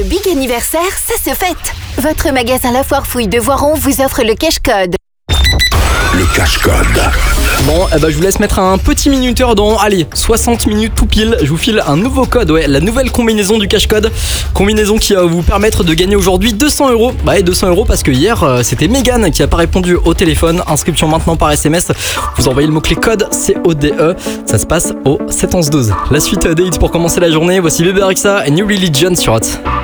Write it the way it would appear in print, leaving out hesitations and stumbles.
big anniversaire, ça se fête. Votre magasin La Foire Fouille de Voiron vous offre le cash code. Le cash code. Bon, je vous laisse mettre un petit minuteur dans, 60 minutes tout pile. Je vous file un nouveau code, la nouvelle combinaison du cash code. Combinaison qui va vous permettre de gagner aujourd'hui 200 €. 200 € parce que hier, c'était Mégane qui a pas répondu au téléphone. Inscription maintenant par SMS. Vous envoyez le mot-clé code CODE. Ça se passe au 7 11 12. La suite des hits pour commencer la journée. Voici Bébé Rexha et New Religion sur Hot.